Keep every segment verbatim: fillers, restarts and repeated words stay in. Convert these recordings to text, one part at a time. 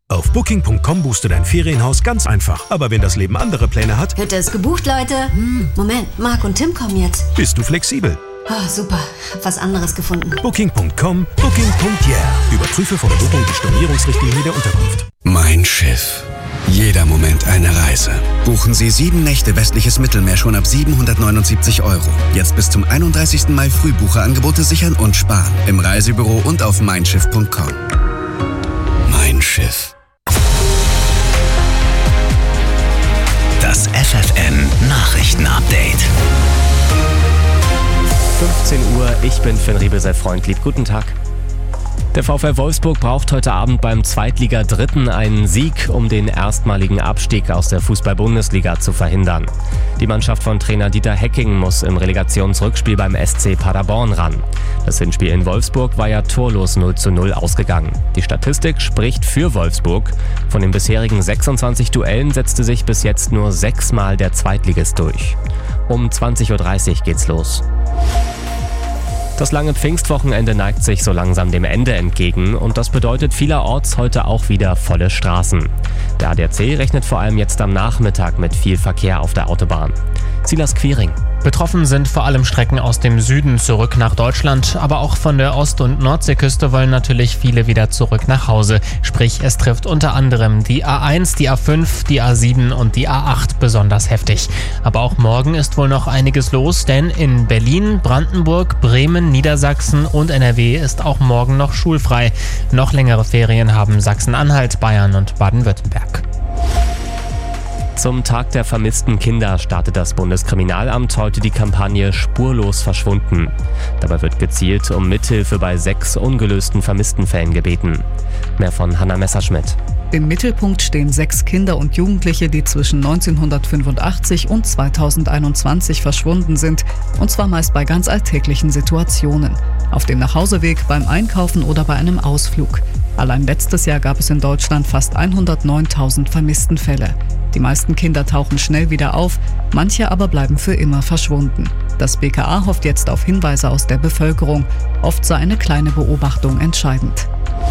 Auf Booking Punkt com buchst du dein Ferienhaus ganz einfach. Aber wenn das Leben andere Pläne hat... Hütte ist gebucht, Leute. Hm, Moment, Marc und Tim kommen jetzt. Bist du flexibel? Oh, super. Hab was anderes gefunden. Booking Punkt com, Booking Punkt yeah. Überprüfe vor der Buchung die Stornierungsrichtlinie der Unterkunft. Mein Schiff. Jeder Moment eine Reise. Buchen Sie sieben Nächte westliches Mittelmeer schon ab siebenhundertneunundsiebzig Euro. Jetzt bis zum einunddreißigsten Mai Frühbucherangebote sichern und sparen. Im Reisebüro und auf mein schiff Punkt com. Mein Schiff. Das F F N Nachrichten-Update. fünfzehn Uhr, ich bin Finn Riebesel-Freundlieb. Guten Tag. Der VfL Wolfsburg braucht heute Abend beim Zweitliga-Dritten einen Sieg, um den erstmaligen Abstieg aus der Fußball-Bundesliga zu verhindern. Die Mannschaft von Trainer Dieter Hecking muss im Relegationsrückspiel beim S C Paderborn ran. Das Hinspiel in Wolfsburg war ja torlos null zu null ausgegangen. Die Statistik spricht für Wolfsburg. Von den bisherigen sechsundzwanzig Duellen setzte sich bis jetzt nur sechsmal der Zweitligist durch. Um zwanzig Uhr dreißig geht's los. Das lange Pfingstwochenende neigt sich so langsam dem Ende entgegen und das bedeutet vielerorts heute auch wieder volle Straßen. Der A D A C rechnet vor allem jetzt am Nachmittag mit viel Verkehr auf der Autobahn. Silas Quiring. Betroffen sind vor allem Strecken aus dem Süden zurück nach Deutschland, aber auch von der Ost- und Nordseeküste wollen natürlich viele wieder zurück nach Hause. Sprich, es trifft unter anderem die A eins, die A fünf, die A sieben und die A acht besonders heftig. Aber auch morgen ist wohl noch einiges los, denn in Berlin, Brandenburg, Bremen, Niedersachsen und N R W ist auch morgen noch schulfrei. Noch längere Ferien haben Sachsen-Anhalt, Bayern und Baden-Württemberg. Zum Tag der vermissten Kinder startet das Bundeskriminalamt heute die Kampagne Spurlos verschwunden. Dabei wird gezielt um Mithilfe bei sechs ungelösten Vermisstenfällen gebeten. Mehr von Hanna Messerschmidt. Im Mittelpunkt stehen sechs Kinder und Jugendliche, die zwischen neunzehnhundertfünfundachtzig und zweitausendeinundzwanzig verschwunden sind, und zwar meist bei ganz alltäglichen Situationen. Auf dem Nachhauseweg, beim Einkaufen oder bei einem Ausflug. Allein letztes Jahr gab es in Deutschland fast hundertneuntausend Vermisstenfälle. Die meisten Kinder tauchen schnell wieder auf, manche aber bleiben für immer verschwunden. Das B K A hofft jetzt auf Hinweise aus der Bevölkerung. Oft sei eine kleine Beobachtung entscheidend.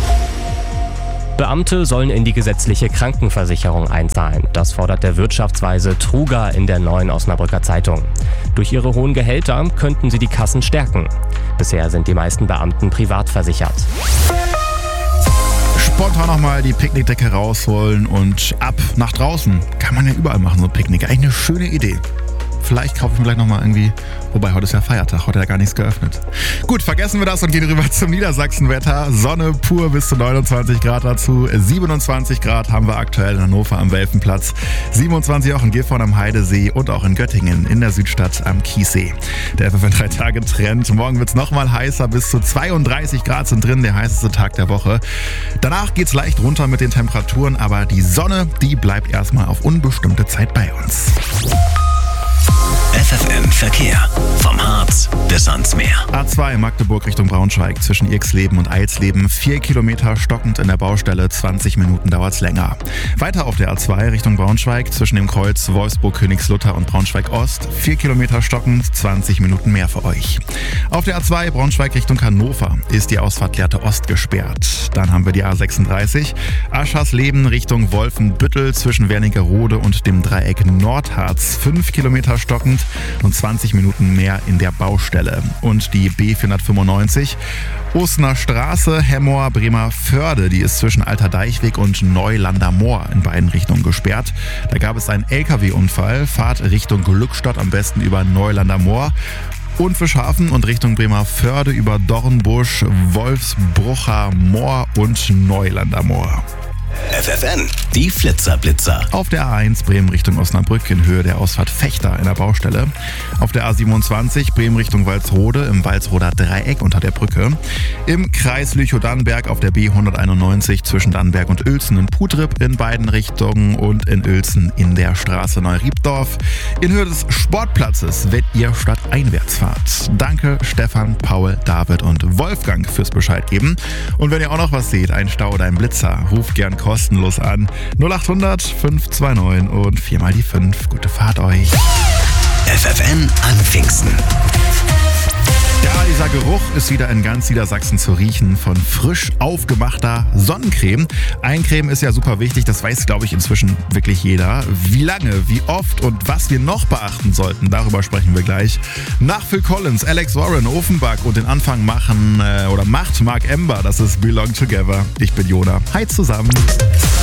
Beamte sollen in die gesetzliche Krankenversicherung einzahlen. Das fordert der Wirtschaftsweise Truger in der Neuen Osnabrücker Zeitung. Durch ihre hohen Gehälter könnten sie die Kassen stärken. Bisher sind die meisten Beamten privat versichert. Spontan nochmal die Picknickdecke rausholen und ab nach draußen. Kann man ja überall machen, so ein Picknick. Eigentlich eine schöne Idee. Vielleicht kaufe ich mir gleich nochmal irgendwie, wobei heute ist ja Feiertag, heute hat ja gar nichts geöffnet. Gut, vergessen wir das und gehen rüber zum Niedersachsenwetter. Sonne pur bis zu neunundzwanzig Grad dazu. siebenundzwanzig Grad haben wir aktuell in Hannover am Welfenplatz. siebenundzwanzig auch in Gifhorn am Heidesee und auch in Göttingen in der Südstadt am Chiemsee. Der F F N drei Tage Trend. Morgen wird es nochmal heißer, bis zu zweiunddreißig Grad sind drin, der heißeste Tag der Woche. Danach geht es leicht runter mit den Temperaturen, aber die Sonne, die bleibt erstmal auf unbestimmte Zeit bei uns. F F N Verkehr. Vom Harz bis ans Meer. A zwei Magdeburg Richtung Braunschweig zwischen Irxleben und Eilsleben. Vier Kilometer stockend in der Baustelle, zwanzig Minuten dauert's länger. Weiter auf der A zwei Richtung Braunschweig zwischen dem Kreuz Wolfsburg-Königslutter und Braunschweig-Ost. Vier Kilometer stockend, zwanzig Minuten mehr für euch. Auf der A zwei Braunschweig Richtung Hannover ist die Ausfahrt Lehrte Ost gesperrt. Dann haben wir die A sechsunddreißig Aschersleben Richtung Wolfenbüttel zwischen Wernigerode und dem Dreieck Nordharz. Fünf Kilometer stockend und zwanzig Minuten mehr in der Baustelle. Und die B vierhundertfünfundneunzig Osner Straße, Hemmoor, Bremerförde, die ist zwischen Alter Deichweg und Neulander Moor in beiden Richtungen gesperrt. Da gab es einen L K W-Unfall. Fahrt Richtung Glückstadt am besten über Neulander Moor. Und für Schafen und Richtung Bremerförde über Dornbusch, Wolfsbrucher Moor und Neulander Moor. F F N, die Flitzerblitzer. Auf der A eins Bremen Richtung Osnabrück in Höhe der Ausfahrt Fechter in der Baustelle. Auf der A siebenundzwanzig Bremen Richtung Walsrode im Walsroder Dreieck unter der Brücke. Im Kreis Lüchow-Dannenberg auf der B hunderteinundneunzig zwischen Dannenberg und Uelzen in Putrip in beiden Richtungen und in Uelzen in der Straße Neuriebdorf. In Höhe des Sportplatzes, wenn ihr stadteinwärts fahrt. Danke Stefan, Paul, David und Wolfgang fürs Bescheid geben. Und wenn ihr auch noch was seht, ein Stau oder ein Blitzer, ruft gern kostenlos an. null achthundert fünf zwei neun und viermal die fünf. Gute Fahrt euch. F F N an Pfingsten. Ja, dieser Geruch ist wieder in ganz Niedersachsen zu riechen von frisch aufgemachter Sonnencreme. Eincremen ist ja super wichtig, das weiß, glaube ich, inzwischen wirklich jeder. Wie lange, wie oft und was wir noch beachten sollten, darüber sprechen wir gleich. Nach Phil Collins, Alex Warren, Offenbach und den Anfang machen äh, oder macht Mark Ember, das ist Belong Together. Ich bin Jona. Hi zusammen.